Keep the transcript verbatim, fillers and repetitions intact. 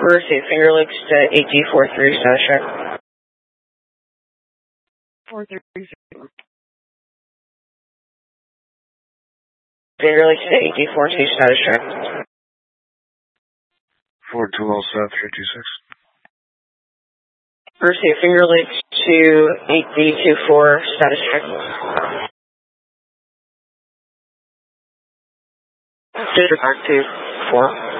Receive Finger Lakes to eight G four three, status check. four three zero. Finger Lakes to eight G four two, status check. four two oh seven three two six. Receive Finger Lakes to eight D two four, status check. Disregard two four.